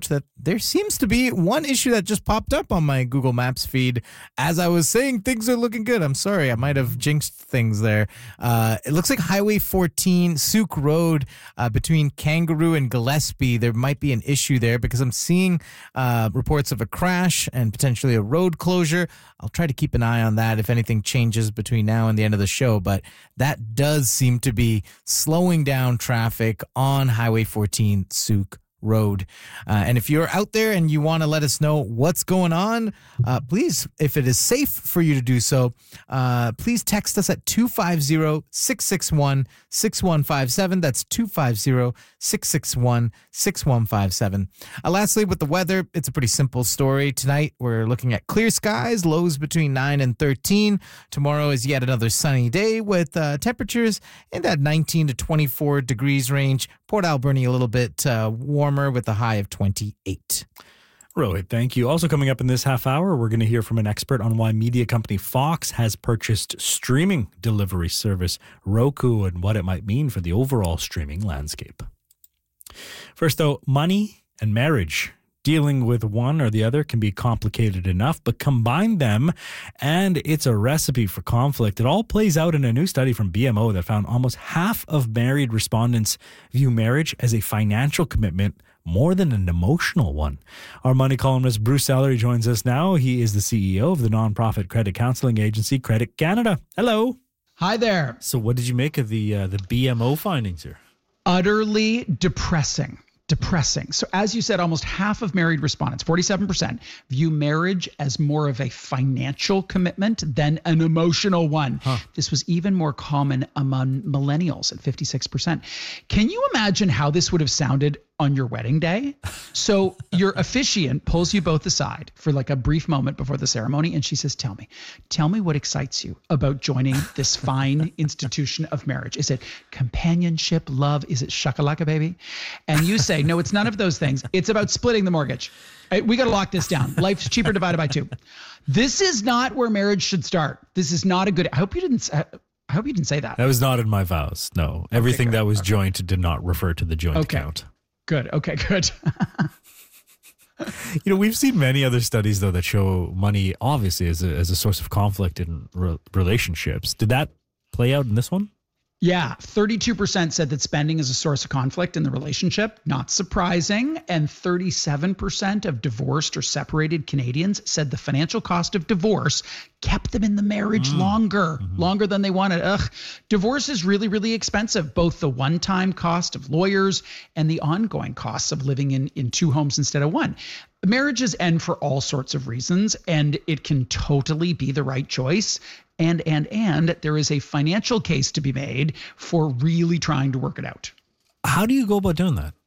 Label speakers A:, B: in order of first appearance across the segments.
A: that there seems to be one issue that just popped up on my Google Maps feed as I was saying things are looking good. I'm sorry, I might have jinxed things there. It looks like Highway 14, Souk Road, between Kangaroo and Gillespie, there might be an issue there because I'm seeing reports of a crash and potentially a road closure. I'll try to keep an eye on that if anything changes between now and the end of the show, but that does seem to be slowing down traffic on Highway 14, Souk Road. And if you're out there and you want to let us know what's going on, please, if it is safe for you to do so, please text us at 250-661-6157. That's 250-661-6157. Lastly, with the weather, it's a pretty simple story. Tonight, we're looking at clear skies, lows between 9 and 13. Tomorrow is yet another sunny day with temperatures in that 19 to 24 degrees range. Port Alberni a little bit warmer with a high of 28.
B: Rohit, thank you. Also coming up in this half hour, we're going to hear from an expert on why media company Fox has purchased streaming delivery service Roku and what it might mean for the overall streaming landscape. First, though, money and marriage. Dealing with one or the other can be complicated enough, but combine them and it's a recipe for conflict. It all plays out in a new study from BMO that found almost half of married respondents view marriage as a financial commitment more than an emotional one. Our money columnist Bruce Sellery joins us now. He is the CEO of the nonprofit credit counseling agency Credit Canada. Hello.
C: Hi there.
B: So what did you make of the BMO findings here?
C: Utterly depressing. So as you said, almost half of married respondents, 47%, view marriage as more of a financial commitment than an emotional one. This was even more common among millennials at 56%. Can you imagine how this would have sounded on your wedding day? So your officiant pulls you both aside for like a brief moment before the ceremony. And she says, tell me what excites you about joining this fine institution of marriage. Is it companionship, love? Is it shakalaka, baby? And you say, no, it's none of those things. It's about splitting the mortgage. We got to lock this down. Life's cheaper divided by 2. This is not where marriage should start. This is not a good, I hope you didn't say that.
B: That was not in my vows. No, everything that was joint did not refer to the joint account.
C: Good. Okay, good.
B: We've seen many other studies, though, that show money, obviously, as a source of conflict in relationships. Did that play out in this one?
C: Yeah, 32% said that spending is a source of conflict in the relationship. Not surprising. And 37% of divorced or separated Canadians said the financial cost of divorce kept them in the marriage longer than they wanted. Divorce is really, really expensive, both the one-time cost of lawyers and the ongoing costs of living in 2 homes instead of 1. Marriages end for all sorts of reasons, and it can totally be the right choice. And there is a financial case to be made for really trying to work it out.
B: How do you go about doing that?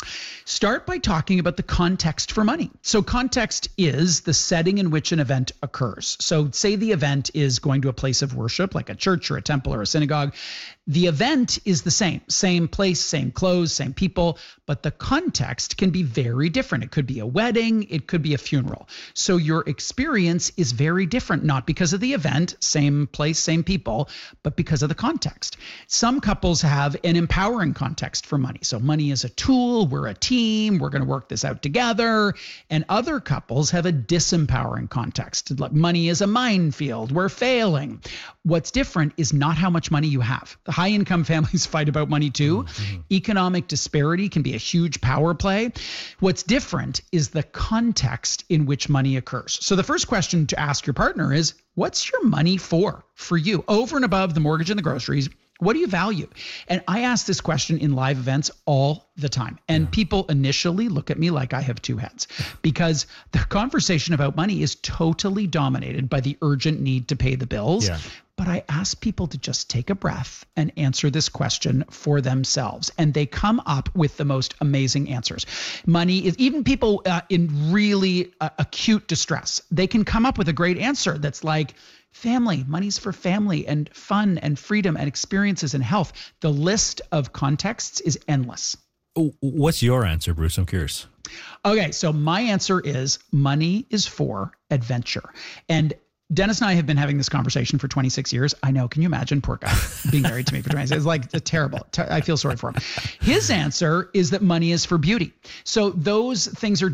C: Start by talking about the context for money. So context is the setting in which an event occurs. So say the event is going to a place of worship, like a church or a temple or a synagogue. The event is the same place, same clothes, same people, but the context can be very different. It could be a wedding, it could be a funeral. So your experience is very different, not because of the event, same place, same people, but because of the context. Some couples have an empowering context for money. So money is a tool, we're a team, we're going to work this out together. And other couples have a disempowering context. Like money is a minefield, we're failing. What's different is not how much money you have. The high income families fight about money too. Economic disparity can be a huge power play. What's different is the context in which money occurs. So the first question to ask your partner is, what's your money for you? Over and above the mortgage and the groceries, what do you value? And I ask this question in live events all the time. And people initially look at me like I have 2 heads because the conversation about money is totally dominated by the urgent need to pay the bills. But I ask people to just take a breath and answer this question for themselves. And they come up with the most amazing answers. Money is, even people in really acute distress, they can come up with a great answer that's like, family, money's for family and fun and freedom and experiences and health. The list of contexts is endless.
B: What's your answer, Bruce? I'm curious.
C: Okay, so my answer is money is for adventure. And Dennis and I have been having this conversation for 26 years. I know. Can you imagine? Poor guy being married to me for 26 years. It's like terrible. I feel sorry for him. His answer is that money is for beauty. So those things are